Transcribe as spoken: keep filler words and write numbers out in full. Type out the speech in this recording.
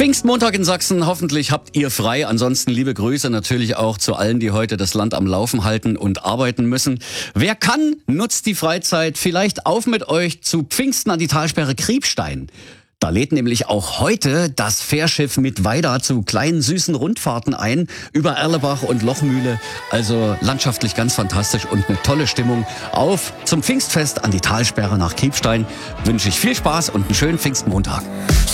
Pfingstmontag in Sachsen. Hoffentlich habt ihr frei. Ansonsten liebe Grüße natürlich auch zu allen, die heute das Land am Laufen halten und arbeiten müssen. Wer kann, nutzt die Freizeit. Vielleicht auf mit euch zu Pfingsten an die Talsperre Kriebstein. Da lädt nämlich auch heute das Fährschiff mit Weida zu kleinen süßen Rundfahrten ein über Erlebach und Lochmühle. Also landschaftlich ganz fantastisch und eine tolle Stimmung. Auf zum Pfingstfest an die Talsperre nach Kriebstein wünsche ich viel Spaß und einen schönen Pfingstmontag.